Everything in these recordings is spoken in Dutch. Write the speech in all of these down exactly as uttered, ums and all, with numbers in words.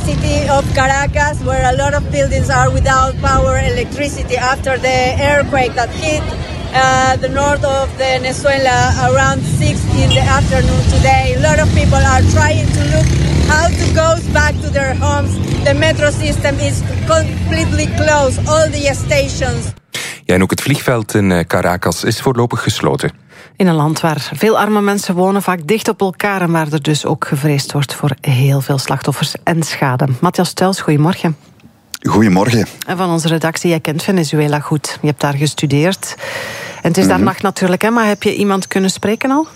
city of Caracas, where a lot of buildings are without power, electricity after the earthquake that hit uh, the north of Venezuela around six in the afternoon today. A lot of people are trying to look how to go back to their homes. The metro system is completely closed, all the stations. Ja, en ook het vliegveld in Caracas is voorlopig gesloten. In een land waar veel arme mensen wonen, vaak dicht op elkaar en waar er dus ook gevreesd wordt voor heel veel slachtoffers en schade. Matthias Tuils, goedemorgen. Goedemorgen. En van onze redactie, jij kent Venezuela goed. Je hebt daar gestudeerd. En het is daar mm-hmm. nacht natuurlijk, hè? Maar heb je iemand kunnen spreken al?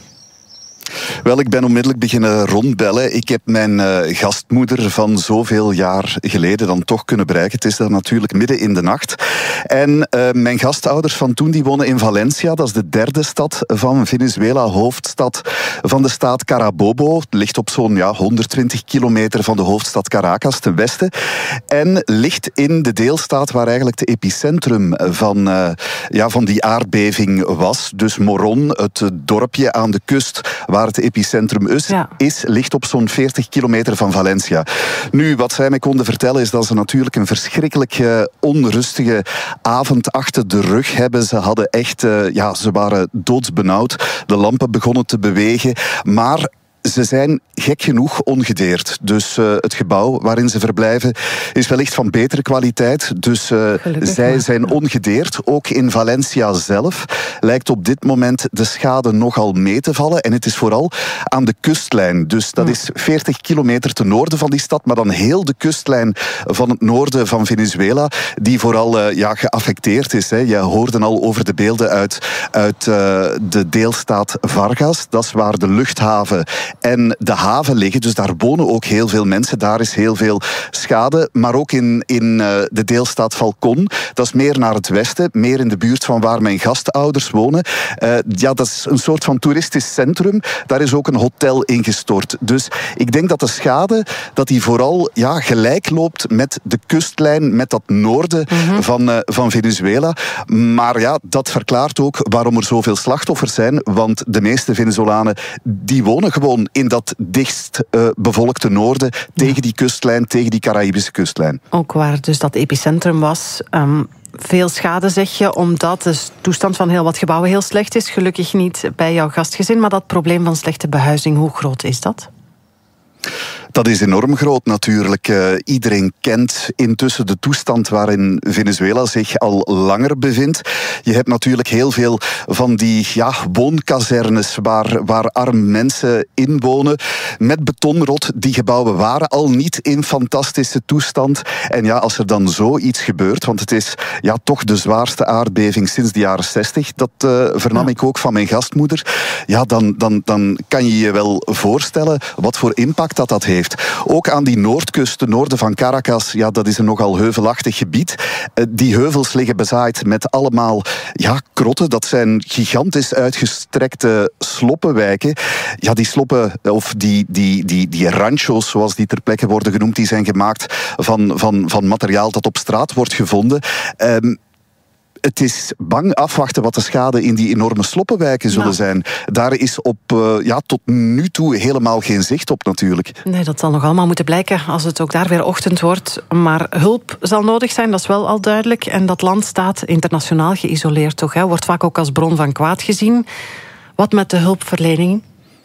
Wel, ik ben onmiddellijk beginnen rondbellen. Ik heb mijn uh, gastmoeder van zoveel jaar geleden dan toch kunnen bereiken. Het is daar natuurlijk midden in de nacht. En uh, mijn gastouders van toen, die wonen in Valencia. Dat is de derde stad van Venezuela, hoofdstad van de staat Carabobo. Het ligt op zo'n ja, honderdtwintig kilometer van de hoofdstad Caracas ten westen. En ligt in de deelstaat waar eigenlijk het epicentrum van, uh, ja, van die aardbeving was. Dus Morón, het dorpje aan de kust waar het epicentrum is, ja. is, ligt op zo'n veertig kilometer van Valencia. Nu, wat zij mij konden vertellen is dat ze natuurlijk een verschrikkelijk uh, onrustige avond achter de rug hebben. Ze hadden echt, uh, ja, ze waren doodsbenauwd. De lampen begonnen te bewegen, maar ze zijn gek genoeg ongedeerd. Dus uh, het gebouw waarin ze verblijven is wellicht van betere kwaliteit. Dus uh, zij maar. zijn ongedeerd. Ook in Valencia zelf lijkt op dit moment de schade nogal mee te vallen. En het is vooral aan de kustlijn. Dus dat ja. is veertig kilometer ten noorden van die stad, maar dan heel de kustlijn van het noorden van Venezuela, die vooral uh, ja, geaffecteerd is. Hè. Je hoorde al over de beelden uit, uit uh, de deelstaat Vargas. Dat is waar de luchthaven en de haven liggen, dus daar wonen ook heel veel mensen. Daar is heel veel schade. Maar ook in, in uh, de deelstaat Falcón, dat is meer naar het westen, meer in de buurt van waar mijn gastouders wonen. Uh, ja, dat is een soort van toeristisch centrum. Daar is ook een hotel ingestort. Dus ik denk dat de schade, dat die vooral ja, gelijk loopt met de kustlijn, met dat noorden mm-hmm. van, uh, van Venezuela. Maar ja, dat verklaart ook waarom er zoveel slachtoffers zijn, want de meeste Venezolanen, die wonen gewoon in dat dichtst uh, bevolkte noorden, tegen ja. die kustlijn, tegen die Caraïbische kustlijn. Ook waar dus dat epicentrum was. Um, veel schade, zeg je, omdat de toestand van heel wat gebouwen heel slecht is. Gelukkig niet bij jouw gastgezin, maar dat probleem van slechte behuizing, hoe groot is dat? Dat is enorm groot natuurlijk. Uh, iedereen kent intussen de toestand waarin Venezuela zich al langer bevindt. Je hebt natuurlijk heel veel van die ja, woonkazernes waar, waar arme mensen in wonen. Met betonrot. Die gebouwen waren al niet in fantastische toestand. En ja, als er dan zoiets gebeurt, want het is ja, toch de zwaarste aardbeving sinds de jaren zestig, dat uh, vernam ja. ik ook van mijn gastmoeder. Ja, dan, dan, dan kan je je wel voorstellen wat voor impact dat dat heeft. Ook aan die noordkust, de noorden van Caracas, ja, dat is een nogal heuvelachtig gebied. Uh, die heuvels liggen bezaaid met allemaal ja, krotten. Dat zijn gigantisch uitgestrekte sloppenwijken. Ja, die sloppen, of die, die, die, die rancho's, zoals die ter plekke worden genoemd, die zijn gemaakt van, van, van materiaal dat op straat wordt gevonden. Um, Het is bang afwachten wat de schade in die enorme sloppenwijken zullen nou. zijn. Daar is op, uh, ja, tot nu toe helemaal geen zicht op natuurlijk. Nee, dat zal nog allemaal moeten blijken als het ook daar weer ochtend wordt. Maar hulp zal nodig zijn, dat is wel al duidelijk. En dat land staat internationaal geïsoleerd toch, hè? Wordt vaak ook als bron van kwaad gezien. Wat met de hulpverlening?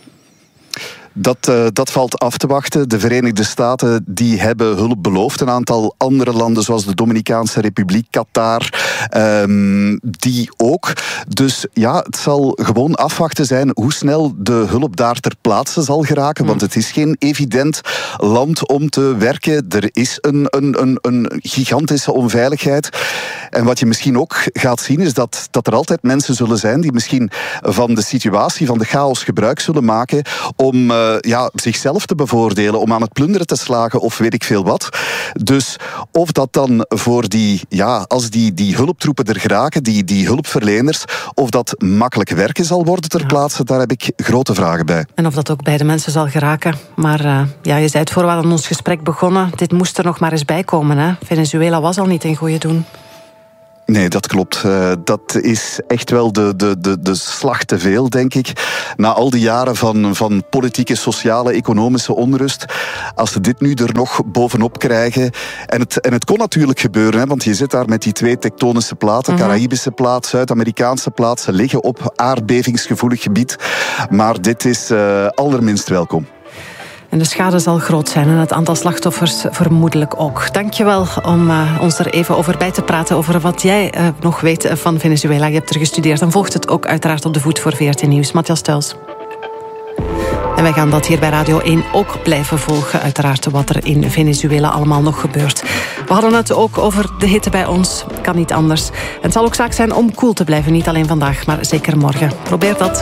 Dat, uh, dat valt af te wachten. De Verenigde Staten die hebben hulp beloofd. Een aantal andere landen, zoals de Dominicaanse Republiek, Qatar, um, die ook. Dus ja, het zal gewoon afwachten zijn hoe snel de hulp daar ter plaatse zal geraken. Want het is geen evident land om te werken. Er is een, een, een, een gigantische onveiligheid. En wat je misschien ook gaat zien, is dat, dat er altijd mensen zullen zijn die misschien van de situatie, van de chaos gebruik zullen maken om uh, ja, zichzelf te bevoordelen, om aan het plunderen te slagen of weet ik veel wat. Dus of dat dan voor die, ja, als die, die hulptroepen er geraken, die, die hulpverleners, of dat makkelijk werken zal worden ter plaatse, daar heb ik grote vragen bij. En of dat ook bij de mensen zal geraken. Maar uh, ja, je zei het voor we aan ons gesprek begonnen, dit moest er nog maar eens bij komen, hè? Venezuela was al niet in goede doen. Nee, dat klopt. Uh, dat is echt wel de, de, de, de slag te veel, denk ik. Na al die jaren van, van politieke, sociale, economische onrust. Als ze dit nu er nog bovenop krijgen. En het, en het kon natuurlijk gebeuren, hè, want je zit daar met die twee tektonische platen. Mm-hmm. Caraïbische plaat, Zuid-Amerikaanse plaat. Ze liggen op aardbevingsgevoelig gebied. Maar dit is uh, allerminst welkom. En de schade zal groot zijn en het aantal slachtoffers vermoedelijk ook. Dankjewel om uh, ons er even over bij te praten over wat jij uh, nog weet van Venezuela. Je hebt er gestudeerd en volgt het ook uiteraard op de voet voor V R T Nieuws. Matthias Thuils. En wij gaan dat hier bij Radio één ook blijven volgen. Uiteraard wat er in Venezuela allemaal nog gebeurt. We hadden het ook over de hitte bij ons. Kan niet anders. En het zal ook zaak zijn om koel te blijven. Niet alleen vandaag, maar zeker morgen. Probeer dat.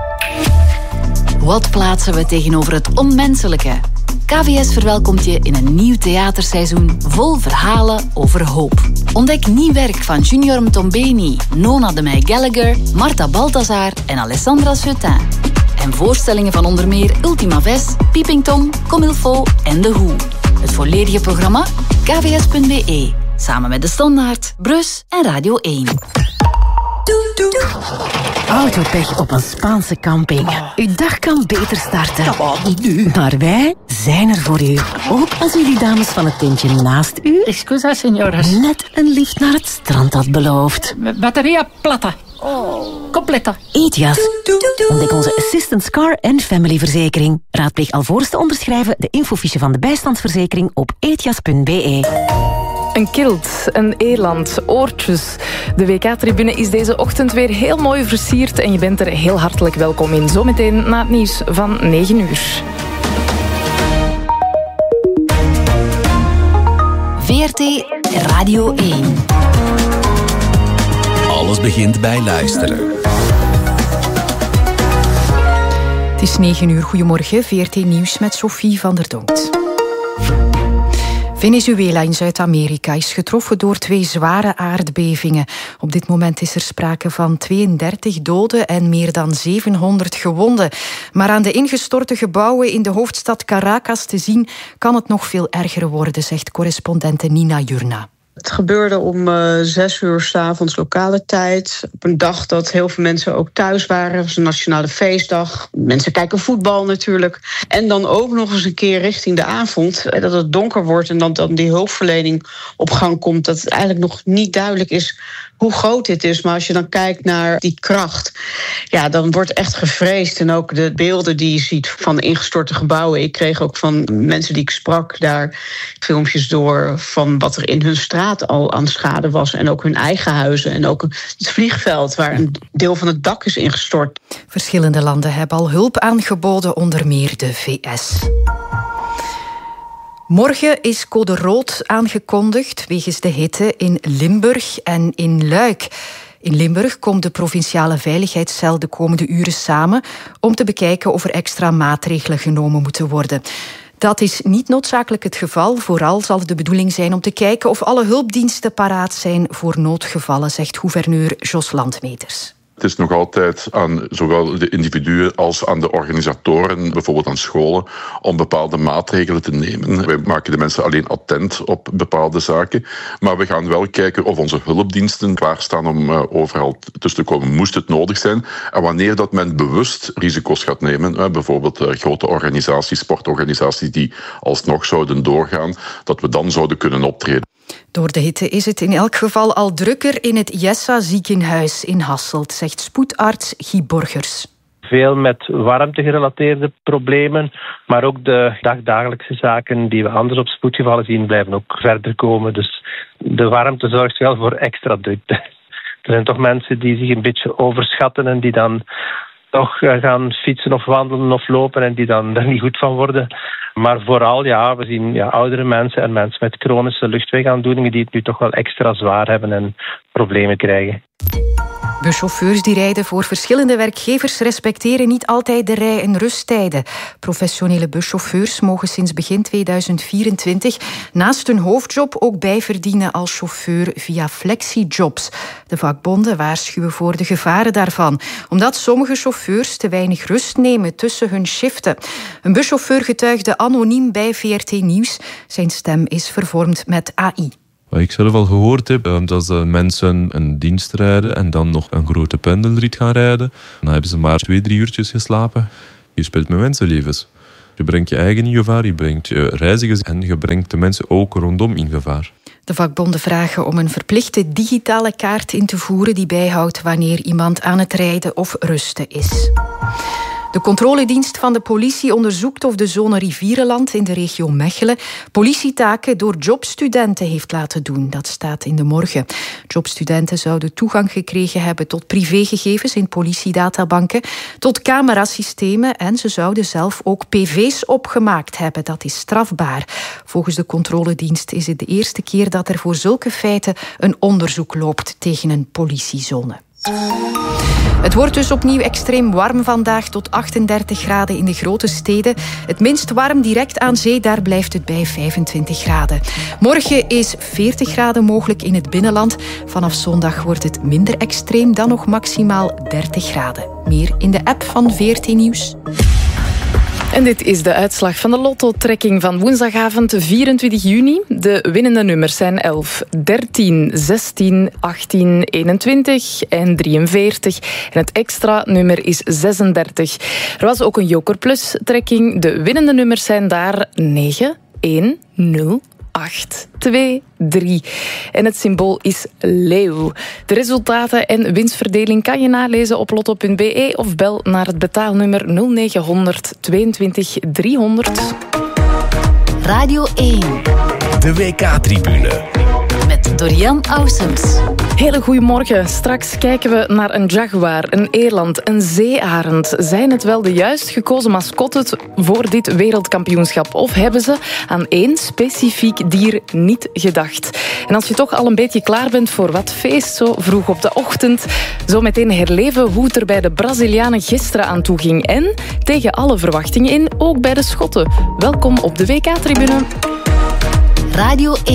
Wat plaatsen we tegenover het onmenselijke? K V S verwelkomt je in een nieuw theaterseizoen vol verhalen over hoop. Ontdek nieuw werk van Junior Mtombeni, Nona de Meij Gallagher, Marta Balthazar en Alessandra Seutin. En voorstellingen van onder meer Ultima Ves, Peeping Tom, Comme il faut en The Who. Het volledige programma k v s punt b e. Samen met De Standaard, Brus en Radio één. Autopech op een Spaanse camping. Uw dag kan beter starten. Niet nu. Maar wij zijn er voor u. Ook als u die dames van het tentje naast u... Excusa, señoras. ...net een lift naar het strand had beloofd. Batteria plata. Oh. Completa. Ethias. Ontdek onze Assistance Car en Family verzekering. Raadpleeg alvorens te onderschrijven de infofiche van de bijstandsverzekering op ethias punt b e. Een kilt, een eland, oortjes. De W K-tribune is deze ochtend weer heel mooi versierd en je bent er heel hartelijk welkom in. Zometeen na het nieuws van negen uur. V R T Radio één. Alles begint bij luisteren. Het is negen uur. Goedemorgen. V R T Nieuws met Sophie van der Donkt. Venezuela in Zuid-Amerika is getroffen door twee zware aardbevingen. Op dit moment is er sprake van tweeëndertig doden en meer dan zevenhonderd gewonden. Maar aan de ingestorte gebouwen in de hoofdstad Caracas te zien kan het nog veel erger worden, zegt correspondente Nina Jurna. Het gebeurde om uh, zes uur 's avonds lokale tijd. Op een dag dat heel veel mensen ook thuis waren. Het was een nationale feestdag. Mensen kijken voetbal natuurlijk. En dan ook nog eens een keer richting de avond. Dat het donker wordt en dat dan die hulpverlening op gang komt. Dat het eigenlijk nog niet duidelijk is hoe groot dit is. Maar als je dan kijkt naar die kracht, ja, dan wordt echt gevreesd. En ook de beelden die je ziet van ingestorte gebouwen. Ik kreeg ook van mensen die ik sprak daar filmpjes door van wat er in hun straat al aan schade was. En ook hun eigen huizen. En ook het vliegveld waar een deel van het dak is ingestort. Verschillende landen hebben al hulp aangeboden, onder meer de V S. Morgen is code rood aangekondigd wegens de hitte in Limburg en in Luik. In Limburg komt de provinciale veiligheidscel de komende uren samen om te bekijken of er extra maatregelen genomen moeten worden. Dat is niet noodzakelijk het geval. Vooral zal het de bedoeling zijn om te kijken of alle hulpdiensten paraat zijn voor noodgevallen, zegt gouverneur Jos Landmeters. Het is nog altijd aan zowel de individuen als aan de organisatoren, bijvoorbeeld aan scholen, om bepaalde maatregelen te nemen. Wij maken de mensen alleen attent op bepaalde zaken, maar we gaan wel kijken of onze hulpdiensten klaarstaan om uh, overal tussen te komen, moest het nodig zijn. En wanneer dat men bewust risico's gaat nemen, uh, bijvoorbeeld uh, grote organisaties, sportorganisaties die alsnog zouden doorgaan, dat we dan zouden kunnen optreden. Door de hitte is het in elk geval al drukker in het Jessa ziekenhuis in Hasselt, zegt spoedarts Guy Borgers. Veel met warmtegerelateerde problemen, maar ook de dagdagelijkse zaken die we anders op spoedgevallen zien, blijven ook verder komen. Dus de warmte zorgt wel voor extra drukte. Er zijn toch mensen die zich een beetje overschatten en die dan toch gaan fietsen of wandelen of lopen en die dan er niet goed van worden. Maar vooral, ja, we zien ja, oudere mensen en mensen met chronische luchtwegaandoeningen die het nu toch wel extra zwaar hebben en problemen krijgen. Buschauffeurs die rijden voor verschillende werkgevers respecteren niet altijd de rij- en rusttijden. Professionele buschauffeurs mogen sinds begin tweeduizend vierentwintig naast hun hoofdjob ook bijverdienen als chauffeur via flexijobs. De vakbonden waarschuwen voor de gevaren daarvan, omdat sommige chauffeurs te weinig rust nemen tussen hun shiften. Een buschauffeur getuigde anoniem bij V R T Nieuws. Zijn stem is vervormd met A I. Wat ik zelf al gehoord heb, dat mensen een dienst rijden en dan nog een grote pendelrit gaan rijden. Dan hebben ze maar twee, drie uurtjes geslapen. Je speelt met mensenlevens. Je brengt je eigen in gevaar, je brengt je reizigers en je brengt de mensen ook rondom in gevaar. De vakbonden vragen om een verplichte digitale kaart in te voeren die bijhoudt wanneer iemand aan het rijden of rusten is. De controledienst van de politie onderzoekt of de zone Rivierenland in de regio Mechelen politietaken door jobstudenten heeft laten doen. Dat staat in De Morgen. Jobstudenten zouden toegang gekregen hebben tot privégegevens in politiedatabanken, tot camerasystemen en ze zouden zelf ook P V's opgemaakt hebben. Dat is strafbaar. Volgens de controledienst is het de eerste keer dat er voor zulke feiten een onderzoek loopt tegen een politiezone. Het wordt dus opnieuw extreem warm vandaag, tot achtendertig graden in de grote steden. Het minst warm direct aan zee, daar blijft het bij vijfentwintig graden. Morgen is veertig graden mogelijk in het binnenland. Vanaf zondag wordt het minder extreem, dan nog maximaal dertig graden. Meer in de app van V R T Nieuws. En dit is de uitslag van de lotto-trekking van woensdagavond vierentwintig juni. De winnende nummers zijn elf, dertien, zestien, achttien, eenentwintig en drieënveertig. En het extra nummer is zesendertig. Er was ook een Joker Plus-trekking. De winnende nummers zijn daar negen, één, nul, acht, twee, drie. En het symbool is leeuw. De resultaten en winstverdeling kan je nalezen op lotto punt b e of bel naar het betaalnummer nul negentienhonderd tweeëntwintig driehonderd. Radio één. De W K-tribune. Met Dorian Aussems. Hele goeiemorgen. Straks kijken we naar een jaguar, een eland, een zeearend. Zijn het wel de juist gekozen mascottes voor dit wereldkampioenschap? Of hebben ze aan één specifiek dier niet gedacht? En als je toch al een beetje klaar bent voor wat feest zo vroeg op de ochtend, zo meteen herleven hoe het er bij de Brazilianen gisteren aan toe ging. En tegen alle verwachtingen in, ook bij de Schotten. Welkom op de W K-tribune. Radio één.